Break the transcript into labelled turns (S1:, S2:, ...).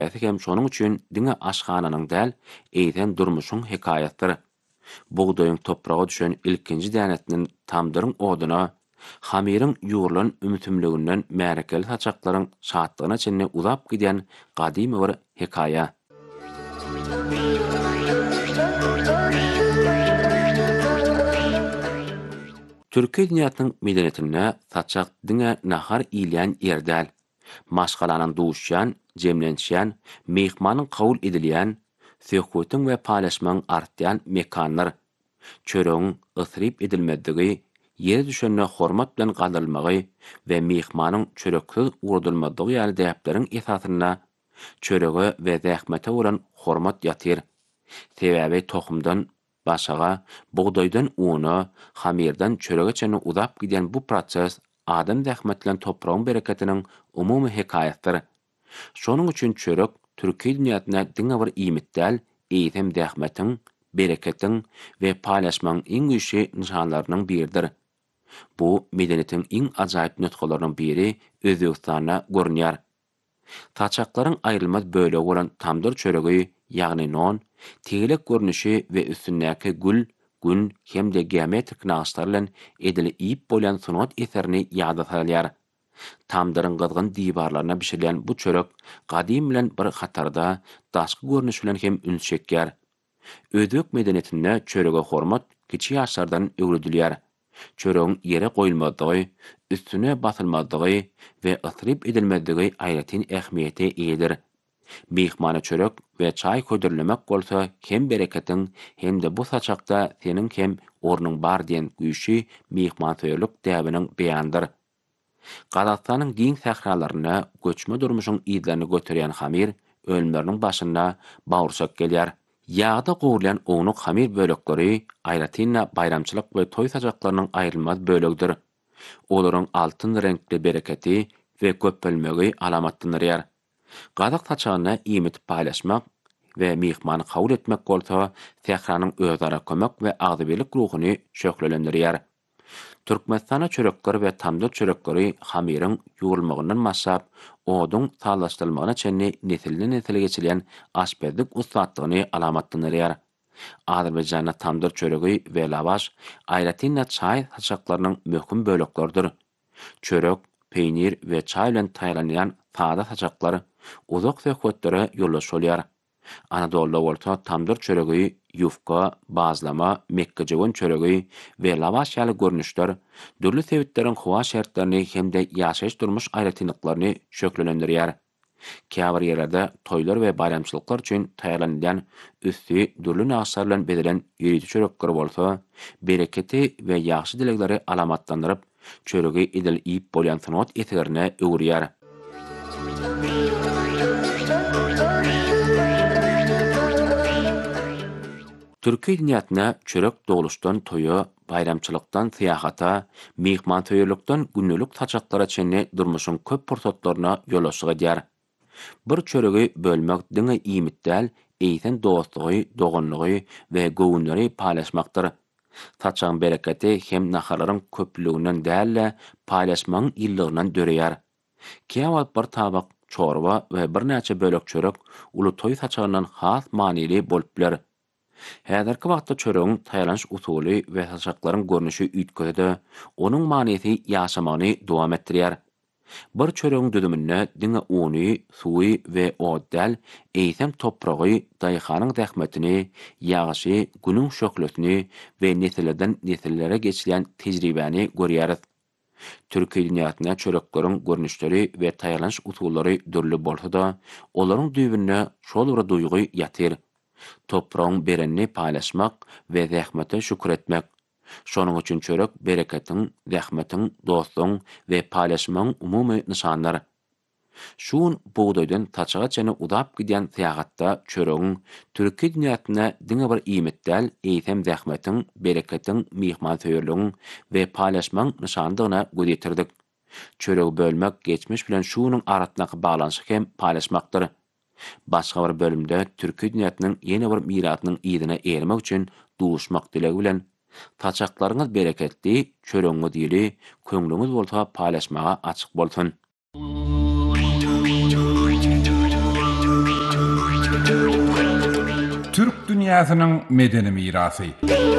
S1: hem şonuň üçin diňe aşgananyň däl, eýden durmuşyň hekayatdyr. Buğdoyun toprağa düşen ilkinji dänetiniň tamdyryň oduna, hamiryň ýurulan ümütümliginden märekeli saçaklaryň şatlygyna çenli uzap giden gadymy bir hekaya. Türkiýe dünýäsiniň medeniyetine saçak diňe nahar ilýän ýerdäl. Maşgalanyň duşýan, jemlenýän, mehmanyň kabul edilýän, söhbetin we palaşmaň artýan mekanlar. Çöregiň ysryp edilmedigi, ýere düşenne hormat bilen galdyrylmagy we mehmanyň çöreksiz urdurmadygy ýaly däpleriň esasyna çörege we zähmete bolan hormat ýatyr. Sebäbi tohumdan başaga, buğdoydan uňa, hamirdan çöregeçe uzap giden bu proses adam zähmetilen topragyň bereketiniň umumy hekayatydyr. Şonuň üçin çörek Türkiýe dünýäsine diňe bir iýmitdäl, eýsem zähmetiň, bereketiň we palaşmaň iň güýçli nişanlarynyň biridir. Bu medeniyetiň iň ajaýyp nötkalarynyň biri Özbegistanda görnýär. Taçaklaryň aýrylmaz bölegi bolan tamdyr çöregi, ýagny non, tegelek görnüşi we üstündäki gül, gün hemde geometrik naqşlar bilen edili iýip bolan sunat eserini ýada salýar. Tamdyryň gyzgyn diýbarlaryna bişirilen bu çörek gadym bilen bir hatarda daşky görnüş bilen hem üns çekýär. Özbek medeniyetinde çörege hormat kiçik ýaşlardan öwredilýär. Çöregiň ýere goýulmadygy, üstüne basylmadygy we ysryp edilmedigi aýratyn ähmiýeti eýdir. Mehmana çörek we çaý ködürlemek bolsa hem bereketiň hem de bu saçakda seniň hem ornuň bar diýen güýçli mehmantöýerlik däbiniň beýandyr. Gazakstanyň giň sähralaryna göçme durmuşyň ýyzlaryny göterýän hamir ölümleriniň başynda bagyrsak gelýär. Ýagda gowulan oňluk hamir bölekleri aýratynla bayramçylyk we toý saçaklarynyň aýrylmaz bölegdir. Olaryň altyn renkli bereketi we köpelmegi alamatlanýar. Gazak saçagyna iýmit paýlaşmak we mehmany kabul etmek bolsa, sähranyň özara kömek we agdybelik ruhuny şöklendirýär. Türkmenistana çörekler we tamdyr çörekleri hamiryň ýurulmagyndan maşap, oduň talaşdyrylmagyna çenli nesilden nesile geçilen aşpezlik ustatlygyny alamatlanýar. Azerbaýjanda tamdyr çöregi we lavaş aýratynla çaý saçaklarynyň möhüm böleklerdir. Çörek, peýnir we çaý bilen taýlanýan sada saçaklar uzak söhbetlere ýollaşýar. Anadolu'da bolsa tamdyr çöregi, yufka, bazlama, mekkejewon çöregi we lavaş ýaly görnüşler dürli sebäplerden howa şertlerini hemde ýaşaýyş durmuş aýratynlyklaryny şöklendirýär. Käbir ýerlerde toýlar we bayramçylyklar üçin taýýarlanýan üstü dürli naqşlar bilen bedilen ýüri çörekler bolsa, bereketi we ýaxşy dilekleri alamatlandyryp, çöregi edil iýip bolýan sanat eserine öwürýär. Türkiýe dünýäsine çörek doguluşdan toýa, bayramçylykdan syýahata, mehmantöýerlikden günnelik saçaklara çenli durmuşyň köp pursatlaryna ýol açyk edýär. Bir çöregi bölmek diňe iýmitdäl, eýsen dostlugy, doganlygy we gowunlary paýlaşmakdyr. Saçagyň bereketi hem naharlaryň köplüginden däl, paýlaşmagyň ýyllygyndan döreýär. Käwal bir tabak çorba we bir näçe bölek çörek uly toý saçagyndan has manily bolup biler. Häzirki wagtda çöregiň taýlanyş usuly we saçaklaryň görnüşi üýtgede onuň manyasy ýaşamagyny dowam etdirýär. Bir çöregiň düdümine diňe uny, suwy we oddal, eýsem topragy, daýhanyň zähmetini, ýaşy, günüň şöklesini we nesilden nesillere geçilen tejribäni görýäris. Türkiýe dünýäsinde çörekleriň görnüşleri we taýlanyş usullary dürli bolsa-da, olaryň düýbünde şol bir duýgy ýatyr. Topragyň berenini paýlaşmak we zähmete şükür etmek. Şonuň üçin çörek bereketiň, zähmetiň, dostlugyň we paýlaşmagyň umumy nişanlary. Şuň buğdoydan taçaga çene uzap giden syýagatda çöregiň Türkiýe dünýäsine diňe bir iýmitdäl, eýsem zähmetiň, bereketiň, mehmantöýerligiň we paýlaşmagyň nişanlygyna göz ýetirdik. Çöregi bölmek geçmiş bilen şunyň arasyna baglanyşy hem paýlaşmakdyr. Başga bir bölümde Türkiýe dünýäsiniň ýene bir mirasynyň ýygyna ermek üçin duşmak dilegi bilen taçaklaryňyz bereketli, çöregiňiz ýyly, köňlüňiz bolsa paýlaşmaga açyk bolsun.
S2: Türk dünyasının medeni mirasy.